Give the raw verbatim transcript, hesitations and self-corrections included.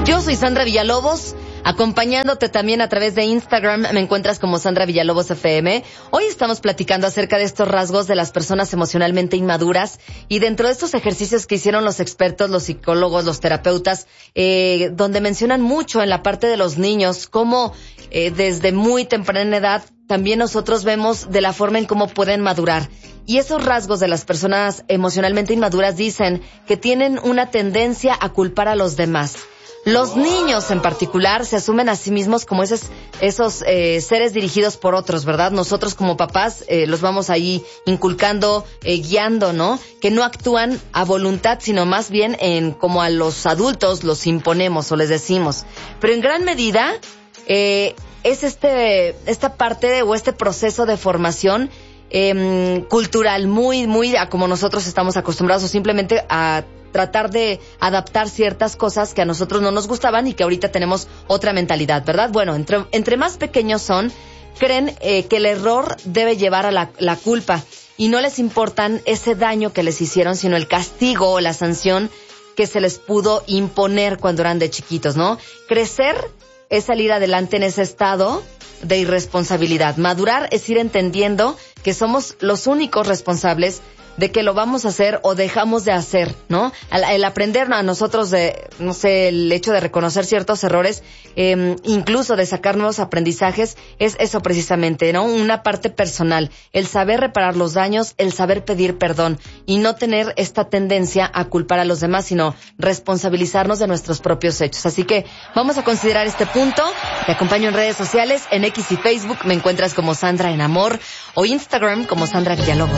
Yo soy Sandra Villalobos, acompañándote también a través de Instagram. Me encuentras como Sandra Villalobos F M. Hoy estamos platicando acerca de estos rasgos de las personas emocionalmente inmaduras y dentro de estos ejercicios que hicieron los expertos, los psicólogos, los terapeutas, eh, donde mencionan mucho en la parte de los niños cómo eh, desde muy temprana edad también nosotros vemos de la forma en cómo pueden madurar. Y esos rasgos de las personas emocionalmente inmaduras dicen que tienen una tendencia a culpar a los demás. Los niños en particular se asumen a sí mismos como esos, esos eh, seres dirigidos por otros, ¿verdad? Nosotros como papás eh, los vamos ahí inculcando, eh, guiando, ¿no? Que no actúan a voluntad, sino más bien en como a los adultos los imponemos o les decimos. Pero en gran medida eh, es este esta parte de, o este proceso de formación eh, cultural muy, muy a como nosotros estamos acostumbrados o simplemente a tratar de adaptar ciertas cosas que a nosotros no nos gustaban y que ahorita tenemos otra mentalidad, ¿verdad? Bueno, entre, entre más pequeños son, creen eh, que el error debe llevar a la, la culpa y no les importan ese daño que les hicieron, sino el castigo o la sanción que se les pudo imponer cuando eran de chiquitos, ¿no? Crecer es salir adelante en ese estado de irresponsabilidad. Madurar es ir entendiendo que somos los únicos responsables de que lo vamos a hacer o dejamos de hacer, ¿no? El, el aprender a nosotros de, no sé, el hecho de reconocer ciertos errores, eh, incluso de sacar nuevos aprendizajes, es eso precisamente, ¿no? Una parte personal, el saber reparar los daños, el saber pedir perdón y no tener esta tendencia a culpar a los demás, sino responsabilizarnos de nuestros propios hechos. Así que vamos a considerar este punto. Te acompaño en redes sociales, en X y Facebook me encuentras como Sandra en Amor o Instagram como Sandra Villalobos.